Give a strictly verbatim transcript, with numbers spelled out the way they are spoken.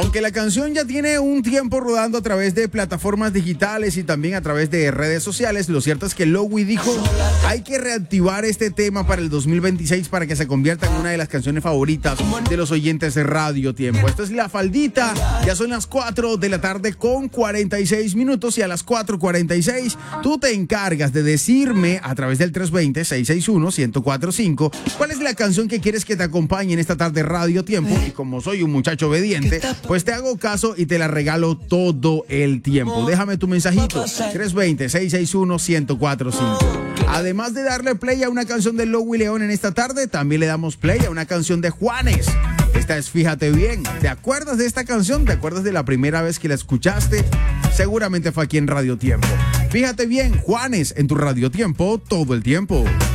Aunque la canción ya tiene un tiempo rodando a través de plataformas digitales y también a través de redes sociales, lo cierto es que Lowy dijo, hay que reactivar este tema para el dos mil veintiséis para que se convierta en una de las canciones favoritas de los oyentes de Radio Tiempo. Esto es La Faldita, ya son las cuatro de la tarde con cuarenta y seis minutos y a las cuatro cuarenta y seis tú te encargas de decirme a través del tres dos cero, seis seis uno, uno cero cuatro cinco cuál es la canción que quieres que te acompañe en esta tarde Radio Tiempo, y como soy un muchacho obediente, pues te hago caso y te la regalo todo el tiempo. Déjame tu mensajito, tres dos cero, seis seis uno, uno cero cuatro cinco. Además de darle play a una canción de Lowy León en esta tarde, también le damos play a una canción de Juanes. Esta es Fíjate Bien. ¿Te acuerdas de esta canción? ¿Te acuerdas de la primera vez que la escuchaste? Seguramente fue aquí en Radio Tiempo. Fíjate Bien, Juanes, en tu Radio Tiempo todo el tiempo.